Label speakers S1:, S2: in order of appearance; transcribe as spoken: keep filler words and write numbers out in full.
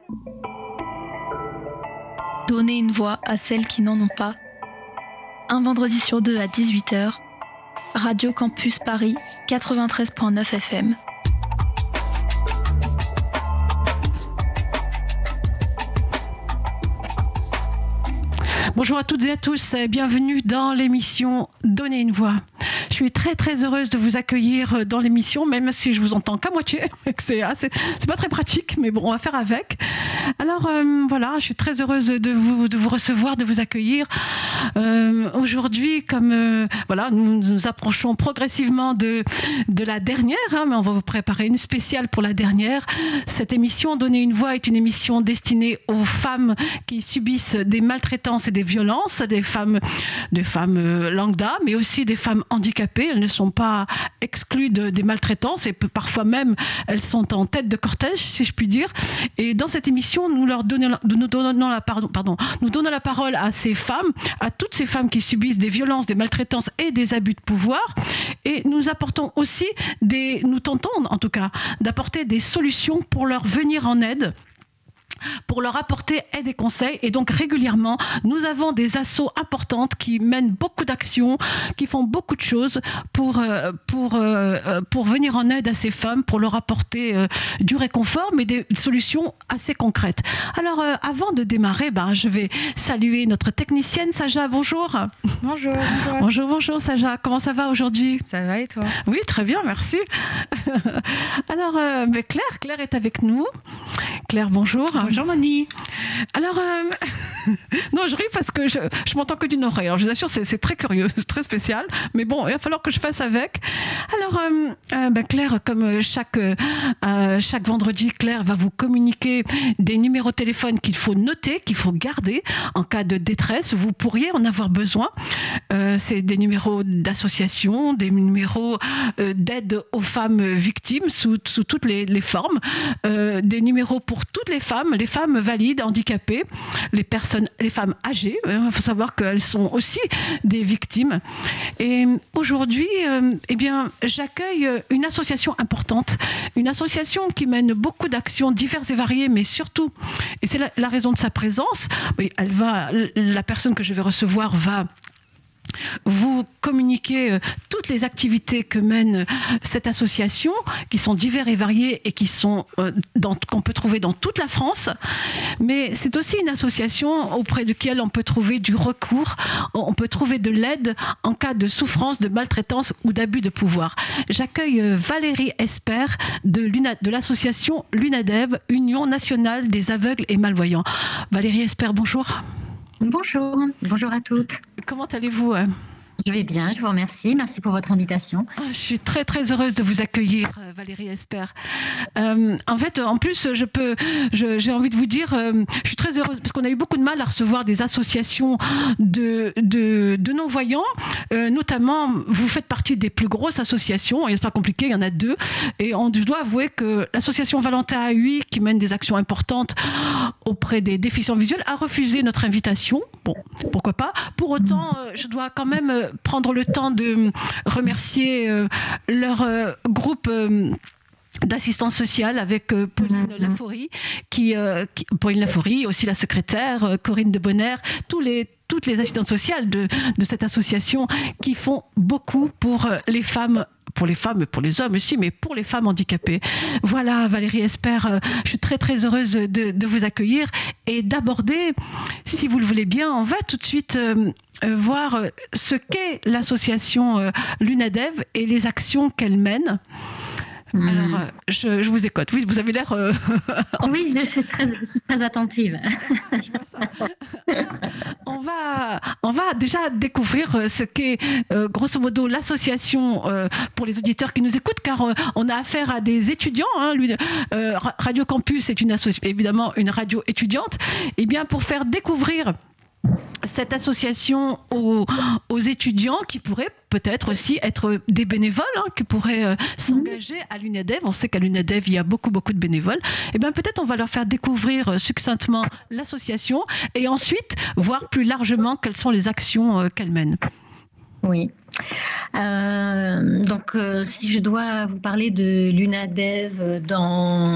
S1: Donner une voix à celles qui n'en ont pas. Un vendredi sur deux à dix-huit heures, Radio Campus Paris, quatre-vingt-treize virgule neuf F M.
S2: Bonjour à toutes et à tous, bienvenue dans l'émission Donner une voix. Je suis très très heureuse de vous accueillir dans l'émission, même si je vous entends qu'à moitié. C'est, assez, c'est pas très pratique, mais bon, on va faire avec. Alors euh, voilà, je suis très heureuse de vous, de vous recevoir, de vous accueillir. Euh, aujourd'hui, comme euh, voilà, nous nous approchons progressivement de, de la dernière, hein, mais on va vous préparer une spéciale pour la dernière. Cette émission Donner une voix est une émission destinée aux femmes qui subissent des maltraitances et des violences, des femmes, des femmes lambda, mais aussi des femmes handicapées. Elles ne sont pas exclues de, des maltraitances et parfois même elles sont en tête de cortège, si je puis dire. Et dans cette émission, nous leur donnons, nous donnons la, pardon, pardon, nous donnons la parole à ces femmes, à toutes ces femmes qui subissent des violences, des maltraitances et des abus de pouvoir. Et nous apportons aussi des, nous tentons en tout cas d'apporter des solutions pour leur venir en aide, pour leur apporter aide et conseils. Et donc régulièrement, nous avons des assos importantes qui mènent beaucoup d'actions, qui font beaucoup de choses pour, euh, pour, euh, pour venir en aide à ces femmes, pour leur apporter euh, du réconfort, mais des solutions assez concrètes. Alors euh, avant de démarrer, ben, je vais saluer notre technicienne Saja. Bonjour.
S3: Bonjour. Bonjour,
S2: bonjour, bonjour Saja. Comment ça va aujourd'hui?
S3: Ça va et toi?
S2: Oui, très bien, merci. Alors euh, mais Claire, Claire est avec nous. Claire, bonjour.
S3: Bonjour Moni.
S2: Alors, euh, non, je ris parce que je, je m'entends que d'une oreille. Alors, je vous assure, c'est, c'est très curieux, c'est très spécial. Mais bon, il va falloir que je fasse avec. Alors, euh, euh, ben Claire, comme chaque, euh, chaque vendredi, Claire va vous communiquer des numéros de téléphone qu'il faut noter, qu'il faut garder en cas de détresse. Vous pourriez en avoir besoin. Euh, c'est des numéros d'association, des numéros euh, d'aide aux femmes victimes sous, sous toutes les, les formes, euh, des numéros pour toutes les femmes, les femmes valides, handicapées, les personnes, les femmes âgées. Il faut savoir qu'elles sont aussi des victimes. Et aujourd'hui, euh, eh bien, j'accueille une association importante, une association qui mène beaucoup d'actions diverses et variées, mais surtout, et c'est la, la raison de sa présence, oui, elle va, la personne que je vais recevoir va vous communiquer euh, toutes les activités que mène cette association, qui sont diverses et variées et qui sont euh, dans, qu'on peut trouver dans toute la France. Mais c'est aussi une association auprès de laquelle on peut trouver du recours, on peut trouver de l'aide en cas de souffrance, de maltraitance ou d'abus de pouvoir. J'accueille euh, Valérie Esper de, l'Una, de l'association l'UNADEV, Union nationale des aveugles et malvoyants. Valérie Esper, bonjour.
S4: Bonjour, bonjour à toutes.
S2: Comment allez-vous?
S4: Je vais bien, je vous remercie. Merci pour votre invitation.
S2: Je suis très très heureuse de vous accueillir, Valérie Esper. Euh, en fait, en plus, je peux, je, j'ai envie de vous dire, euh, je suis très heureuse parce qu'on a eu beaucoup de mal à recevoir des associations de, de, de non-voyants. Euh, notamment, vous faites partie des plus grosses associations. Il n'est pas compliqué, il y en a deux. Et on, je dois avouer que l'association Valentin A U I, qui mène des actions importantes auprès des déficients visuels, a refusé notre invitation. Bon, pourquoi pas. Pour autant, euh, je dois quand même euh, prendre le temps de remercier euh, leur euh, groupe euh, d'assistance sociale avec euh, Pauline mmh. Laforie, qui, euh, qui, Pauline Laforie, aussi la secrétaire, euh, Corinne de Bonner, tous les toutes les assistantes sociales de, de cette association qui font beaucoup pour euh, les femmes, pour les femmes et pour les hommes aussi, mais pour les femmes handicapées. Voilà, Valérie Esper, euh, je suis très très heureuse de, de vous accueillir et d'aborder, si vous le voulez bien, on va tout de suite euh, euh, voir ce qu'est l'association euh, l'UNADEV et les actions qu'elle mène. Mmh. Alors, euh, je, je vous écoute. Oui, vous avez l'air... Euh...
S4: oui, je suis, très, je suis très attentive.
S2: Je vois ça. Alors, on, va, on va déjà découvrir ce qu'est, euh, grosso modo, l'association euh, pour les auditeurs qui nous écoutent, car euh, on a affaire à des étudiants. Hein, lui, euh, Radio Campus est une associ- évidemment une radio étudiante. Et bien, pour faire découvrir cette association aux, aux étudiants qui pourraient peut-être aussi être des bénévoles, hein, qui pourraient euh, s'engager à l'UNADEV. On sait qu'à l'UNADEV, il y a beaucoup, beaucoup de bénévoles. Et bien peut-être on va leur faire découvrir euh, succinctement l'association et ensuite voir plus largement quelles sont les actions euh, qu'elle mène.
S4: Oui. Euh, donc, euh, si je dois vous parler de l'UNADEV dans